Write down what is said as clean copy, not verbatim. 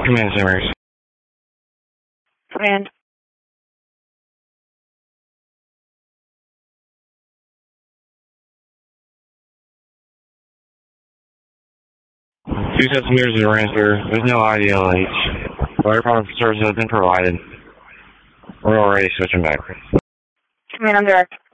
Command Simmers. Command. Two sets of meters to transfer. There's no IDLH. Wire product service has been provided. We're already switching back. Command, I'm direct.